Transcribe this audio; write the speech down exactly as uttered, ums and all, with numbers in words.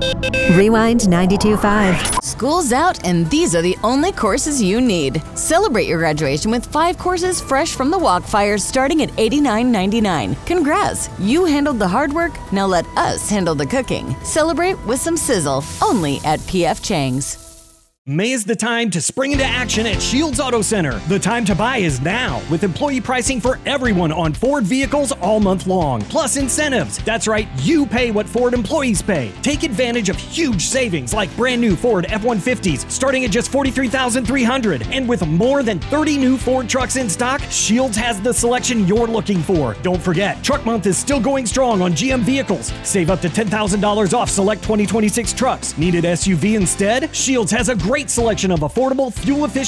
Rewind ninety-two point five. School's out, and these are the only courses you need. Celebrate your graduation with five courses fresh from the Walkfire starting at eighty-nine ninety-nine. Congrats! You handled the hard work, now let us handle the cooking. Celebrate with some sizzle, only at P F Chang's. May is the time to spring into action at Shields Auto Center. The time to buy is now, with employee pricing for everyone on Ford vehicles all month long, plus incentives. That's right, you pay what Ford employees pay. Take advantage of huge savings like brand new Ford F one fifties starting at just forty-three thousand three hundred dollars. And with more than thirty new Ford trucks in stock, Shields has the selection you're looking for. Don't forget, Truck Month is still going strong on G M vehicles. Save up to ten thousand dollars off select twenty twenty-six trucks. Need an S U V instead? Shields has a great selection of affordable, fuel-efficient